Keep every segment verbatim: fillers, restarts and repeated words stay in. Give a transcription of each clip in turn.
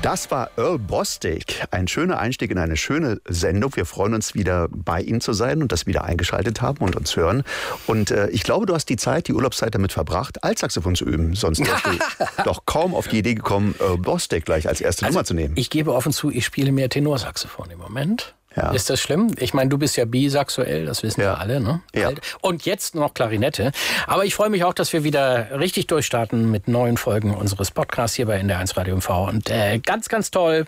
Das war Earl Bostic. Ein schöner Einstieg in eine schöne Sendung. Wir freuen uns wieder bei Ihnen zu sein und dass Sie wieder eingeschaltet haben und uns hören. Und äh, ich glaube, du hast die Zeit, die Urlaubszeit damit verbracht, Altsaxophon zu üben. Sonst wärst du doch kaum auf die Idee gekommen, Earl Bostic gleich als erste also, Nummer zu nehmen. Ich gebe offen zu, ich spiele mehr Tenorsaxophon im Moment. Ja. Ist das schlimm? Ich meine, du bist ja bisexuell, das wissen ja. wir alle, ne? Ja. Und jetzt noch Klarinette. Aber ich freue mich auch, dass wir wieder richtig durchstarten mit neuen Folgen unseres Podcasts hier bei N D R eins Radio M V. Und äh, ganz, ganz toll,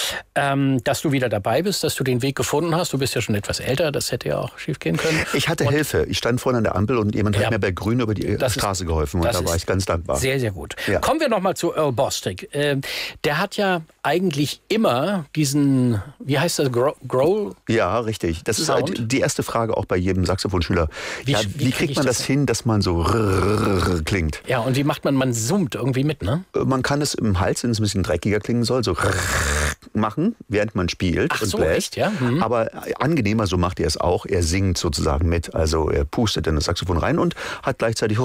ähm, dass du wieder dabei bist, dass du den Weg gefunden hast. Du bist ja schon etwas älter, das hätte ja auch schief gehen können. Ich hatte und Hilfe. Ich stand vorne an der Ampel und jemand ja. hat mir bei Grün über die Straße ist, geholfen. Und da war ich ganz dankbar. Sehr, sehr gut. Ja. Kommen wir nochmal zu Earl Bostic. Ähm, der hat ja eigentlich immer diesen, wie heißt das, Growl? Ja, richtig. Das ist halt die erste Frage auch bei jedem Saxophonschüler. Wie, ja, wie, wie kriegt man das hin, dass man so klingt? Ja, und wie macht man, man summt irgendwie mit, ne? Man kann es im Hals, wenn es ein bisschen dreckiger klingen soll, so machen, während man spielt Ach und so, bläst. echt, ja? Mhm. Aber angenehmer, so macht er es auch. Er singt sozusagen mit, also er pustet in das Saxophon rein und hat gleichzeitig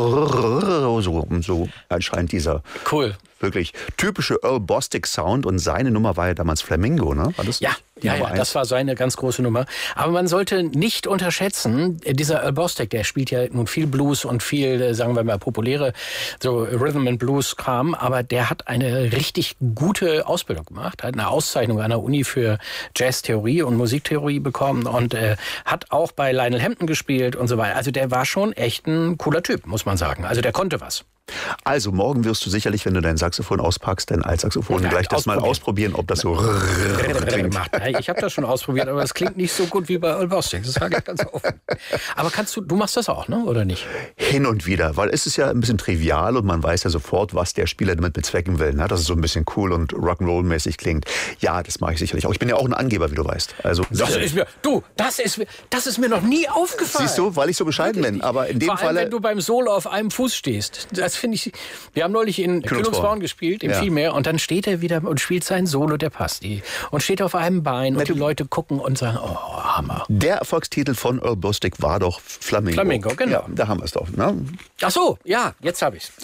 so, so erscheint dieser cool. wirklich typische Earl Bostic Sound. Und seine Nummer war ja damals Flamingo, ne? War das ja, ja, ja, das war seine ganz große Nummer. Aber man sollte nicht unterschätzen, dieser Earl Bostic, der spielt ja nun viel Blues und viel, sagen wir mal, populäre so Rhythm and Blues Kram, aber der hat eine richtig gute Ausbildung gemacht, hat eine Auszeichnung an der Uni für Jazztheorie und Musiktheorie bekommen und äh, hat auch bei Lionel Hampton gespielt und so weiter. Also der war schon echt ein cooler Typ, muss man sagen. Also der konnte was. Also morgen wirst du sicherlich, wenn du dein Saxophon auspackst, dein Altsaxophon ja, gleich das mal ausprobieren, ob das so klingt. Ich habe das schon ausprobiert, aber es klingt nicht so gut wie bei Earl Bostic. Das sage ich ganz offen. Aber kannst du, du machst das auch, ne? Oder nicht? Hin und wieder, weil es ist ja ein bisschen trivial und man weiß ja sofort, was der Spieler damit bezwecken will, ne? Dass es so ein bisschen cool und Rock'n'Roll-mäßig klingt. Ja, das mache ich sicherlich auch. Ich bin ja auch ein Angeber, wie du weißt. Also das ist mir, du, das ist mir, das ist mir noch nie aufgefallen. Siehst du, weil ich so bescheiden bin. Aber in dem Vor allem, Falle, wenn du beim Solo auf einem Fuß stehst. Das finde ich. Wir haben neulich in Kühlungsborn gespielt, im ja. Vielmehr, und dann steht er wieder und spielt sein Solo der Pasti und steht auf einem Bein und Na, die Leute gucken und sagen, oh, Hammer. Der Erfolgstitel von Earl Bostic war doch Flamingo. Flamingo, genau. Ja, da haben wir es doch. Ne? Ach so, ja, jetzt habe ich's.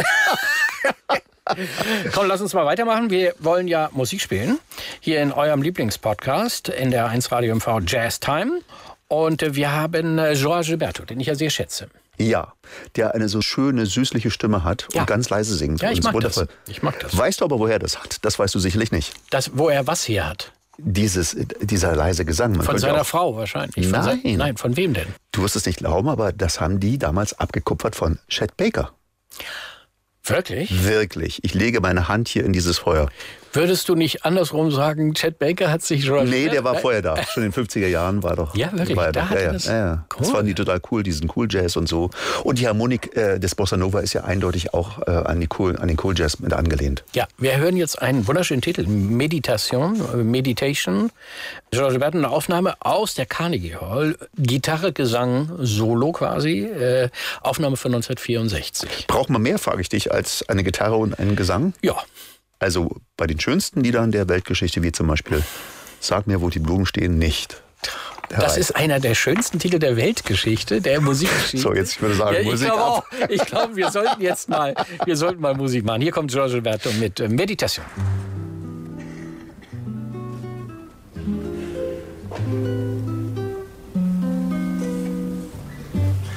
Komm, lass uns mal weitermachen. Wir wollen ja Musik spielen. Hier in eurem Lieblingspodcast, N D R eins Radio M V Jazz Time. Und wir haben Jorge Gilberto, den ich ja sehr schätze. Ja, der eine so schöne, süßliche Stimme hat und ja. ganz leise singt. Ja, ich und mag wundervoll. das. Ich mag das. Weißt du aber, woher das hat? Das weißt du sicherlich nicht. Das, wo er was her hat? Dieses, dieser leise Gesang. Man von seiner auch, Frau wahrscheinlich. Nein. Von sein, nein, von wem denn? Du wirst es nicht glauben, aber das haben die damals abgekupfert von Chet Baker. Wirklich? Wirklich. Ich lege meine Hand hier in dieses Feuer. Würdest du nicht andersrum sagen, Chet Baker hat sich schon... Nee, der war vorher da. Schon in den fünfziger Jahren war doch... Ja, wirklich? War da doch, ja, ja, das, ja, ja. Cool. Das fanden die total cool, diesen Cool Jazz und so. Und die Harmonik äh, des Bossa Nova ist ja eindeutig auch äh, an, die cool, an den Cool Jazz mit angelehnt. Ja, wir hören jetzt einen wunderschönen Titel. Meditation, Meditation. Jorge Gilberto, eine Aufnahme aus der Carnegie Hall. Gitarre, Gesang, Solo quasi. Äh, Aufnahme von neunzehnhundertvierundsechzig. Braucht man mehr, frage ich dich, als eine Gitarre und einen Gesang? Ja. Also bei den schönsten Liedern der Weltgeschichte, wie zum Beispiel Sag mir, wo die Blumen stehen, nicht. Das ist einer der schönsten Titel der Weltgeschichte, der Musikgeschichte. So, jetzt ich würde sagen, ja, ich Musik ab. Ich glaube, wir sollten jetzt mal, wir sollten mal Musik machen. Hier kommt Jorge Gilberto mit Meditation.